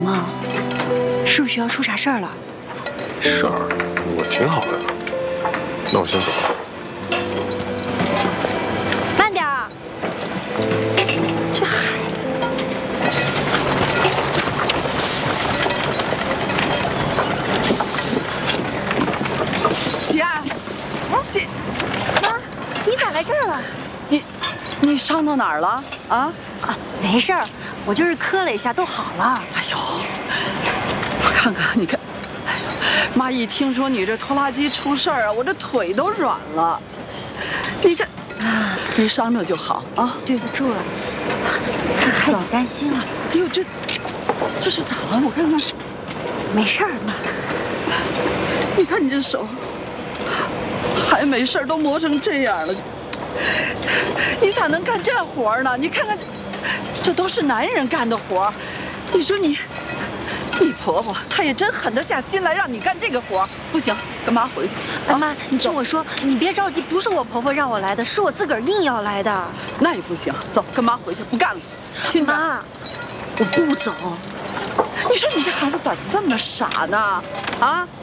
妈，是不是学校出啥事儿了？ 事儿，我挺好的。那我先走了。 慢点儿，这孩子。 喜爱，喜， 妈，你咋来这儿了？ 你伤到哪儿了？啊？ 没事儿，我就是磕了一下，都好了。 哎呦，我看看，你看，哎呦，妈一听说你这拖拉机出事儿啊，我这腿都软了。你看，没伤着就好啊。 对不住了，看害你担心了。 哎呦，这是咋了？我看看， 没事儿，妈。 你看你这手，还没事儿，都磨成这样了。你咋能干这活呢？你看看，这都是男人干的活。你说你婆婆她也真狠得下心来让你干这个活。不行，跟妈回去。 妈，你听我说，你别着急，不是我婆婆让我来的，是我自个儿硬要来的。 那也不行，走，跟妈回去，不干了。听着， 妈，我不走。 你说你这孩子咋这么傻呢？啊？